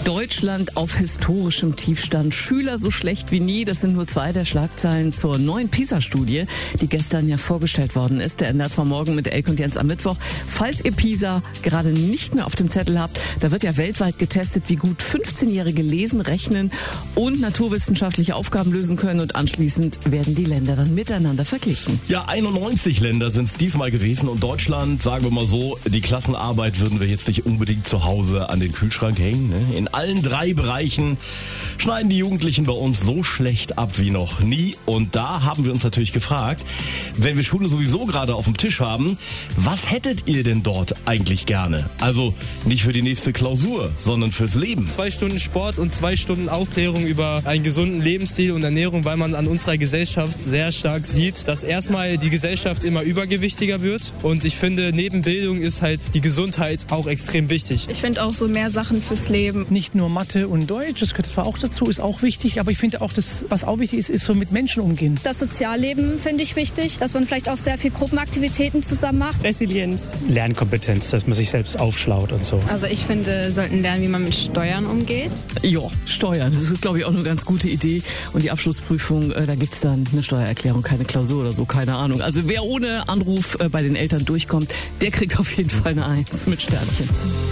Deutschland auf historischem Tiefstand. Schüler so schlecht wie nie. Das sind nur 2 der Schlagzeilen zur neuen PISA-Studie, die gestern ja vorgestellt worden ist. Der NDR war morgen mit Elke und Jens am Mittwoch. Falls ihr PISA gerade nicht mehr auf dem Zettel habt, da wird ja weltweit getestet, wie gut 15-Jährige lesen, rechnen und naturwissenschaftliche Aufgaben lösen können. Und anschließend werden die Länder dann miteinander verglichen. Ja, 91 Länder sind es diesmal gewesen. Und Deutschland, sagen wir mal so, die Klassenarbeit würden wir jetzt nicht unbedingt zu Hause an den Kühlschrank hängen. Ne? In allen 3 Bereichen schneiden die Jugendlichen bei uns so schlecht ab wie noch nie. Und da haben wir uns natürlich gefragt, wenn wir Schule sowieso gerade auf dem Tisch haben, was hättet ihr denn dort eigentlich gerne? Also nicht für die nächste Klausur, sondern fürs Leben. 2 Stunden Sport und 2 Stunden Aufklärung über einen gesunden Lebensstil und Ernährung, weil man an unserer Gesellschaft sehr stark sieht, dass erstmal die Gesellschaft immer übergewichtiger wird. Und ich finde, neben Bildung ist halt die Gesundheit auch extrem wichtig. Ich finde auch so mehr Sachen fürs Leben. Nicht nur Mathe und Deutsch, das gehört zwar auch dazu, ist auch wichtig, aber ich finde auch, das, was auch wichtig ist, ist so mit Menschen umgehen. Das Sozialleben finde ich wichtig, dass man vielleicht auch sehr viel Gruppenaktivitäten zusammen macht. Resilienz, Lernkompetenz, dass man sich selbst aufschlaut und so. Also ich finde, sollten lernen, wie man mit Steuern umgeht. Ja, Steuern, das ist, glaube ich, auch eine ganz gute Idee. Und die Abschlussprüfung, da gibt's dann eine Steuererklärung, keine Klausur oder so, keine Ahnung. Also wer ohne Anruf bei den Eltern durchkommt, der kriegt auf jeden Fall eine 1 mit Sternchen.